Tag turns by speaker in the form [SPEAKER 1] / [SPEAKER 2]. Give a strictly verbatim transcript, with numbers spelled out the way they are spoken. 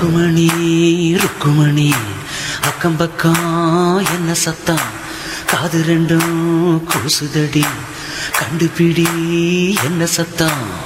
[SPEAKER 1] ருக்குமணி ருக்குமணி அக்கம் பக்கம் என்ன சத்தம், காது ரெண்டும் கூசுதடி, கண்டுபிடி என்ன சத்தம்.